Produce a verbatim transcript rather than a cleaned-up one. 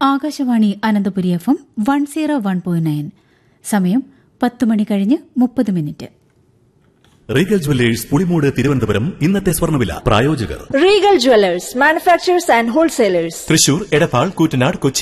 Akashvani Ananthapuri F M one zero one point nine. സമയം പത്ത് മണി കഴിഞ്ഞ് മുപ്പത് minute. Regal jewellers Pulimoodu Thiruvananthapuram. ഇന്നത്തെ സ്വർണ്ണവില പ്രായോജകർ Regal jewellers manufacturers and wholesalers. Thrissur, Edappal, Koottanad, Kochi.